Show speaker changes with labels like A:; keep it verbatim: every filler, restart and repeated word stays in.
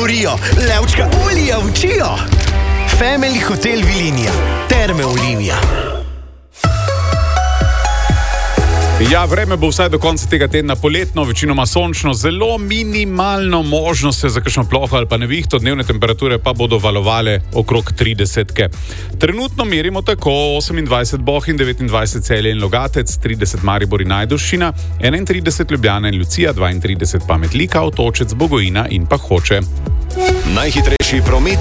A: gorijo, levčka ulija učijo. Family Hotel Vilinija, Terme Olimija.
B: Ja, vreme bo vsaj do konca tega tedna poletno, večinoma sončno, zelo minimalno možnost za kakšno ploho ali pa nevihto, dnevne temperature pa bodo valovale okrog tridesetke. Trenutno merimo tako osemindvajset Bohinj, devetindvajset Celje in Logatec, trideset Maribor in Ajdovščina, enaintrideset Ljubljana in Lucija, dvaintrideset pa Metlika, Otočec, Bogojina in pa Hoče.
A: Najhitrejši promet